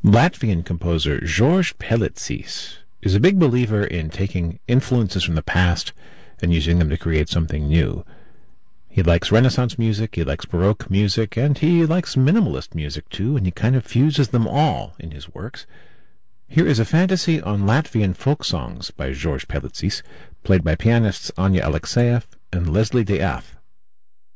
Latvian composer George Pelicis is a big believer in taking influences from the past and using them to create something new. He likes Renaissance music, he likes Baroque music, and he likes minimalist music too, and he kind of fuses them all in his works. Here is a fantasy on Latvian folk songs by George Pelicis, played by pianists Anya Alexeyev and Leslie Death.